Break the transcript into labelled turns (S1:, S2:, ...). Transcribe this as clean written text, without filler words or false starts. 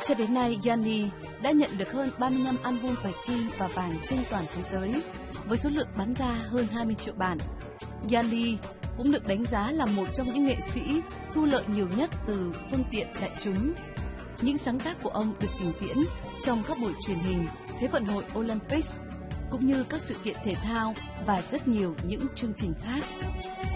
S1: Cho đến nay, Gianni đã nhận được hơn 35 album bạch kim và vàng trên toàn thế giới, với số lượng bán ra hơn 20 triệu bản. Gianni cũng được đánh giá là một trong những nghệ sĩ thu lợi nhiều nhất từ phương tiện đại chúng. Những sáng tác của ông được trình diễn trong các buổi truyền hình, Thế vận hội Olympics, cũng như các sự kiện thể thao và rất nhiều những chương trình khác.